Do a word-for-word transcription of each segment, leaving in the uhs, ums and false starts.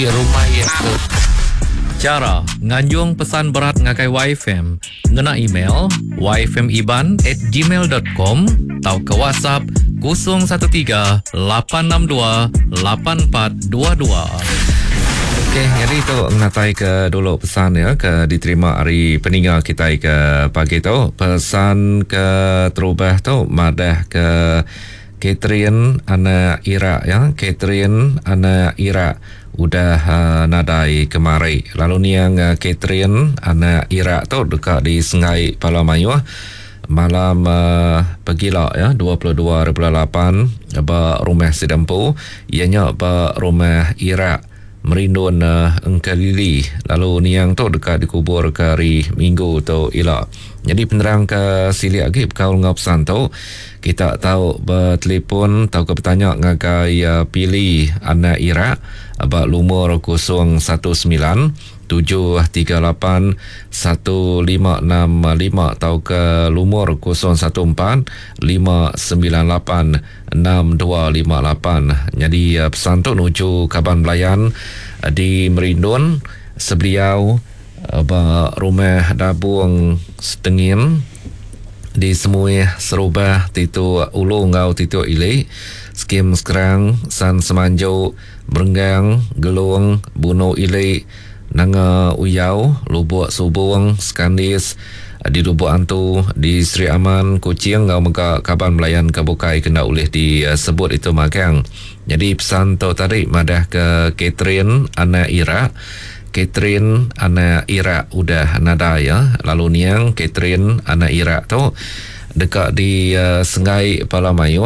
di rumah ya tu. Cara nganjung pesan berat ngakai Y F M ngena email y f m iban at gmail dot com atau ke WhatsApp kosong satu tiga lapan enam dua lapan empat dua dua. Okey, jadi tu ngatai ke dulu pesan ya ke diterima hari peninggal kita ke pagi tu. Pesan ke terubah tu madah ke Catherine anak Ira ya. Catherine anak Ira udah uh, nadai kemari. Lalu ni yang uh, Catherine anak Ira tu dekat di Sungai Palamayu malam uh, pagila ya dua puluh dua lapan ba rumah sedempu ianya ba rumah Ira merindun uh, engkalili. Lalu ni yang tu dekat dikubur ke hari Minggu tu ila. Jadi penerang ke sili lagi berkaul ngapsan tu kita tahu bertelefon tahu ke bertanya ngagai uh, pilih anak Ira ba lumur kosong satu sembilan tujuh tiga lapan satu lima enam lima atau ke lumur kosong satu empat lima sembilan lapan enam dua lima lapan. Jadi uh, pesan tu menuju Kaban Belayan uh, di Merindun sebeliau uh, ba rumah dabung setengin di semua serubah titu ulu ngau titu ile skim sekarang san semanjau berenggang gelung buno ile nanga uyau lubuk subung skandis di lubuk antu di Sri Aman Kuching ngau maka Kaban Belayan kabukai kena oleh disebut itu makang. Jadi pesan tu tadi madah ke Catherine anak Ira. Catherine anak Ira udah nada ya. Lalu niang Catherine anak Ira tu dekat di uh, Sungai Palamayu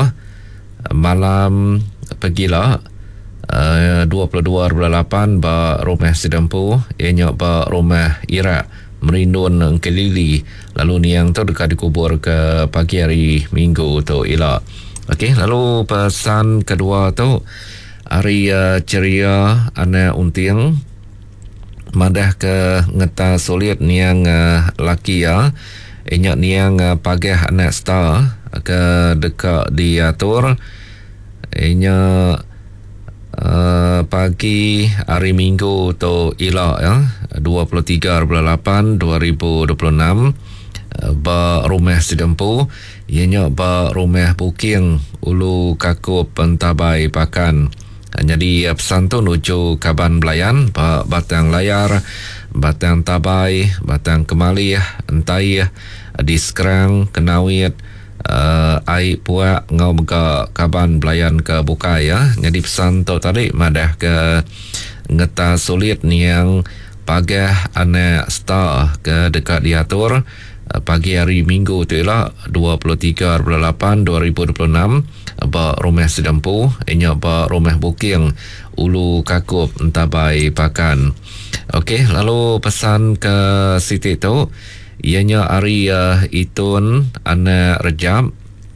malam pagila uh, dua puluh dua lapan ba rumah sedempu ianya ba rumah Ira merindun kelili. Lalu niang tu dekat dikubur ke pagi hari Minggu tu ila. Okey, lalu pesan kedua tu hari uh, ceria anak unting madah ke ngeta sulit niang uh, laki ya inyak niang uh, pagah anak star ke dekat diatur inyak uh, pagi hari Minggu tu ila ya dua puluh tiga lapan dua ribu dua puluh enam uh, ba rumah sedempu ianya ba rumah Buking Ulu Kakup Pentabai Pakan. Jadi pesan tu menuju Kaban Belayan ba batang layar batang tabai batang kemali entai di Sekerang Kenawit uh, ai puak ngau mega Kaban Belayan ke bukai ya. Jadi pesan tu tadi madah ke ngeta sulit ni yang pagah anak star ke dekat diatur uh, pagi hari Minggu tu ialah dua puluh tiga lapan dua ribu dua puluh enam ba rumah sedempu inya ba rumah Buking Ulu Kakup Entabai Pakan. Okey, lalu pesan ke Siti tu ianya hari uh, Itun anak Rejab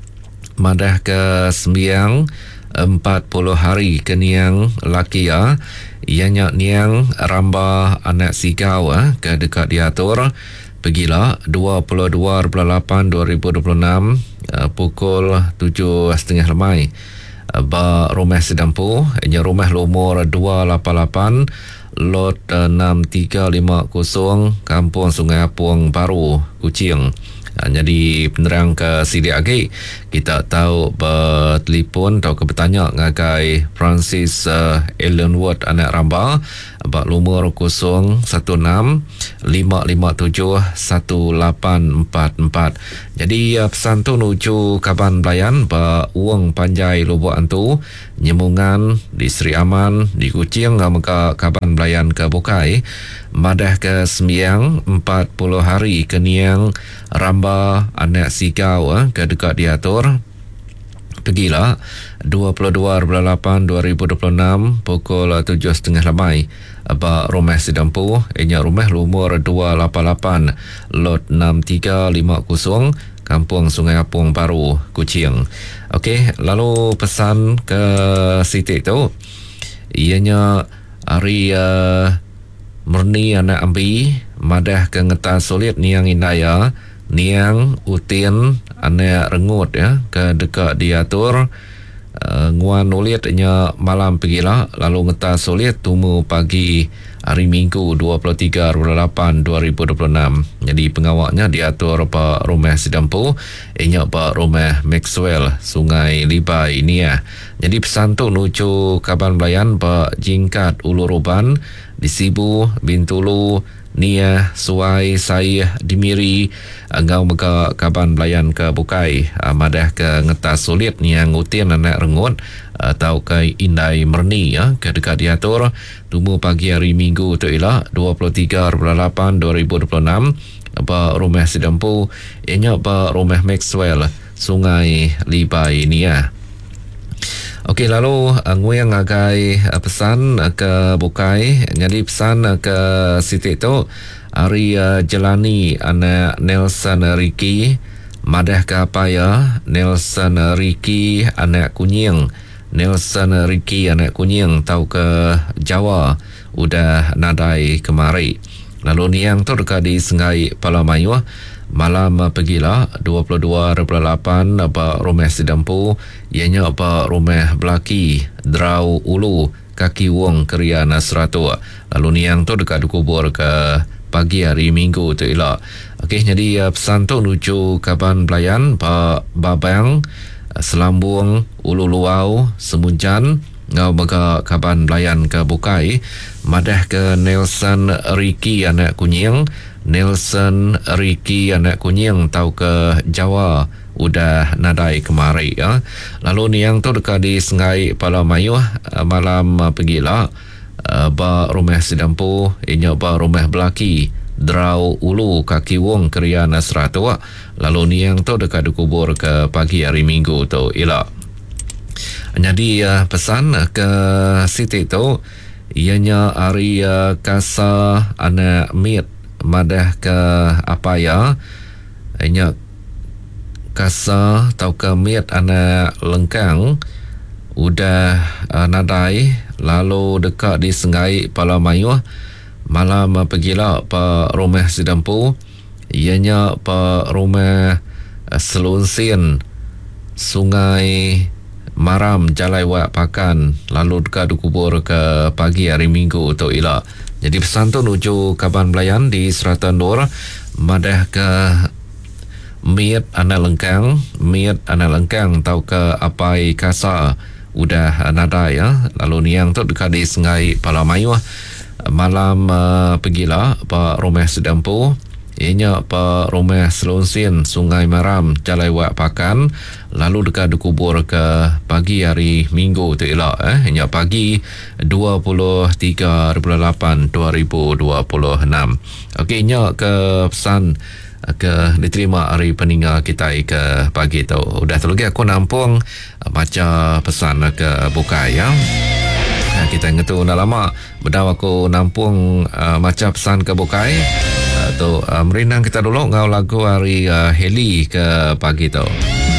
madah ke sembiang empat puluh hari ke niang laki ya ianya niang ramba anak Sigau uh, ke dekat diatur pergilah dua puluh dua lapan dua ribu dua puluh enam uh, pukul tujuh tiga puluh lemai uh, ba rumah sedempu ianya rumah lumur dua lapan lapan lot uh, enam tiga lima kosong Kampung Sungai Apung Baru Kuching. Uh, jadi penerang ke sini lagi kita tahu bertelefon tahu ke bertanya ngagai Francis uh, Ellenwood anak Ramba ba lumur kosong satu enam lima lima tujuh satu lapan empat empat. Jadi uh, pesan tu menuju Kaban Belayan ba uang panjai lubuk antu nyemungan di Sri Aman di Kuching ngam Kaban Belayan ke bukai madah ke sembiang empat puluh hari ke niang ramba anak Sigau eh, ke dekat diatur pergilah dua puluh dua lapan dua ribu dua puluh enam pukul tujuh tiga puluh lemai ba rumah sedempu ianya rumah lumur dua lapan lapan lot enam tiga lima kosong Kampung Sungai Apung Baru Kuching. Okey, lalu pesan ke Siti tu ianya hari uh, Murni anak Ambi madah ke ngeta sulit niang indaya niang utin anak rengut ya ke dekat diatur uh, nguan ulit nya malam pergilah lalu ngetas ulit tumu pagi hari Minggu dua puluh tiga lapan dua ribu dua puluh enam. Jadi pengawaknya diatur Pak Rumah Sidampu, inya Pak Rumah Maxwell Sungai Libai Nia. Jadi pesan tu nuju Kaban Belayan Pak Jingkat Ulu Roban di Sibu Bintulu Nia Suai Saya Dimiri ngau mega Kaban Belayan ke Bukai madah ke ngetas sulit ni yang utin anak rengut atau ke Indai Merni ya ke dekat diatur tumu pagi hari Minggu tu ialah dua puluh tiga lapan dua ribu dua puluh enam. Pak Rumah Sidampu ianya Pak Rumah Maxwell Sungai Libai Nia. Okey, lalu nguyang agai pesan ke Bukai, jadi pesan ke Siti tu hari uh, jalani anak Nelson Ricky madah ke apa ya Nelson Ricky anak Kunying Nelson Ricky anak Kunying tahu ke Jawa udah nadai kemari. Lalu ni yang tu dekat di Sungai Palamayu malam pergilah dua puluh dua lapan Pak Rumah Sidampu ianya Pak Rumah Belaki Drau Ulu Kaki Wong Keria Nasratu. Lalu ni yang tu dekat dikubur ke pagi hari Minggu tu ialah. Okey, jadi uh, pesan tu nuju Kaban Belayan Pak Babang Selambung Ulu Luau Semuncan ngau baga Kaban Belayan ke Bukai madah ke Nelson Ricky anak Kunying Nelson Ricky anak Kunying tahu ke Jawa udah nadai kemari ya. Lalu ni yang tu dekat di Sungai Palamayu malam pergilah uh, Pak Rumah Sidampu inya Pak Rumah Belaki Drau Ulu Kaki Wong Keria Nasratu. Lalu ni yang tu dekat dikubur ke pagi hari Minggu tu ialah. Jadi uh, pesan ke Siti tu ianya hari uh, kasa anak mit madah ke apa ya ianya kasa tau ke mit anak lengkang udah uh, nadai lalu dekat di Sungai Palamayu malam uh, pergilah Pak Rumah Sidampu ianya Pak Rumah uh, Selunsin Sungai Maram Jalai Wak Pakan lalu dekat dikubur ke pagi hari Minggu tu ialah. Jadi pesan tu nuju Kaban Belayan di Seratan Dor madah ke Miat anak lengkang Miat anak lengkang tahu ke Apai Kasa udah nada ya. Lalu ni yang tu dekat di Sungai Palamayu malam uh, pergilah Pak Rumah Sidampu ianya Pak Rumah Selunsin Sungai Maram Jalai Wak Pakan lalu dekat dikubur ke pagi hari Minggu tu ialah eh ianya pagi dua puluh tiga lapan dua ribu dua puluh enam. Okey, ianya ke pesan ke diterima hari peninggal kita ke pagi tu. Udah terlagi aku nampung baca pesan ke Bukai ya. Kita ngetu dah lama bedau aku nampung uh, baca pesan ke Bukai. Uh, tu uh, merinang kita dulu ngau lagu hari uh, Heli ke pagi tu.